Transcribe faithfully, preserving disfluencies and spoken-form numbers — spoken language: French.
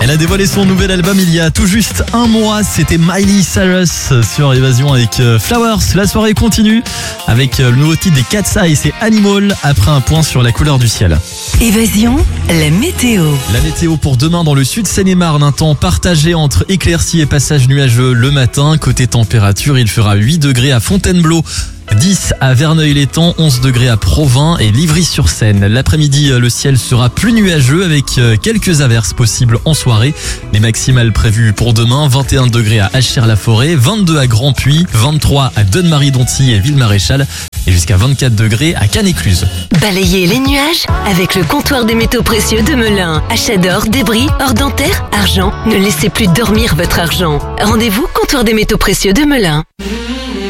Elle a dévoilé son nouvel album il y a tout juste un mois. C'était Miley Cyrus sur Évasion avec Flowers. La soirée continue avec le nouveau titre des Cat's Eyes et Animal après un point sur la couleur du ciel. Évasion, la météo. La météo pour demain dans le sud Seine-et-Marne, un temps partagé entre éclaircies et passages nuageux le matin. Côté température, il fera huit degrés à Fontainebleau, dix à Verneuil-l'Étang, onze degrés à Provins et Livry-sur-Seine. L'après-midi, le ciel sera plus nuageux avec quelques averses possibles en soirée. Les maximales prévues pour demain, vingt et un degrés à Achères-la-Forêt, vingt-deux à Grand-Puy, vingt-trois à Donne-Marie-Dontilly et Ville-Maréchal et jusqu'à vingt-quatre degrés à Cannes-Écluse. Balayez les nuages avec le comptoir des métaux précieux de Melun. Achat d'or, débris, or dentaire, argent. Ne laissez plus dormir votre argent. Rendez-vous comptoir des métaux précieux de Melun.